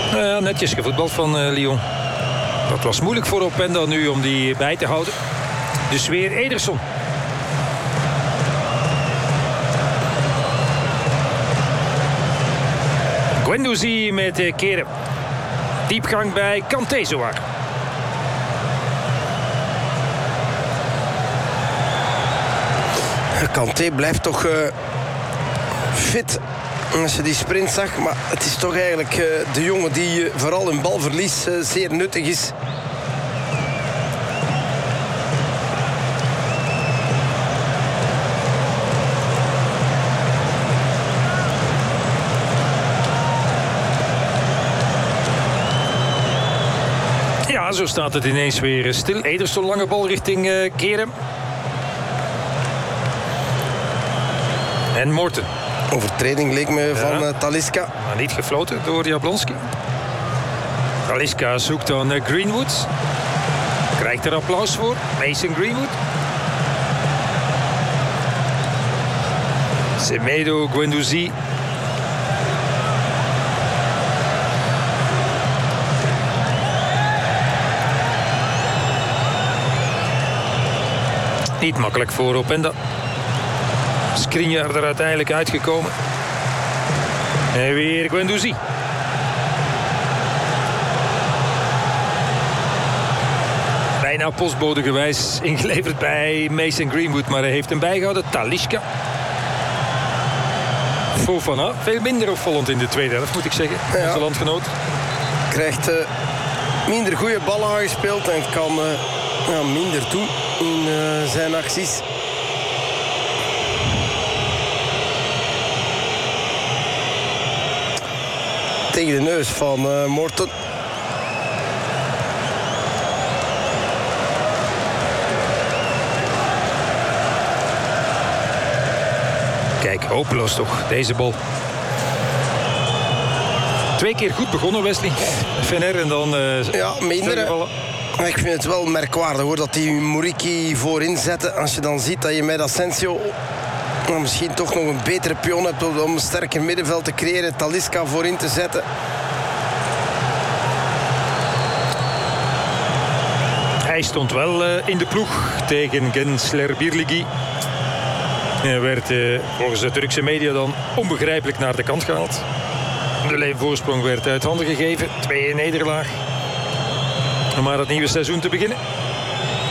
Netjes gevoetbald van Lyon. Dat was moeilijk voor Openda nu om die bij te houden. Dus weer Ederson. Guendouzi met Keren. Diepgang bij Kanté zowaar. Kanté blijft toch fit als je die sprint zag. Maar het is toch eigenlijk de jongen die vooral in balverlies zeer nuttig is. Ja, zo staat het ineens weer stil. Ederson lange bal richting Keren. En Morten. Overtreding leek me van Talisca. Maar niet gefloten door Jablonski. Talisca zoekt dan Greenwood. Krijgt er applaus voor. Mason Greenwood. Semedo, Guendouzi. Niet makkelijk voor Openda. Skriniar er uiteindelijk uitgekomen. En weer Guendouzi. Bijna postbodegewijs ingeleverd bij Mason Greenwood. Maar hij heeft hem bijgehouden. Talisca. Fofana. Veel minder opvallend in de tweede helft, moet ik zeggen. Onze landgenoot. Krijgt minder goede ballen aangespeeld. En kan minder doen in zijn acties. Tegen de neus van Morten. Kijk, hopeloos toch, deze bal. 2 keer goed begonnen, Wesley. FNR en dan... ja, minder. Ik vind het wel merkwaardig hoor, dat die Muriqi voorin zette. Als je dan ziet dat je met Asensio misschien toch nog een betere pion hebt om een sterker middenveld te creëren. Talisca voorin te zetten. Hij stond wel in de ploeg tegen Gençler Birliği. Hij werd volgens de Turkse media dan onbegrijpelijk naar de kant gehaald. De voorsprong werd uit handen gegeven. 2-1 nederlaag. Om maar het nieuwe seizoen te beginnen.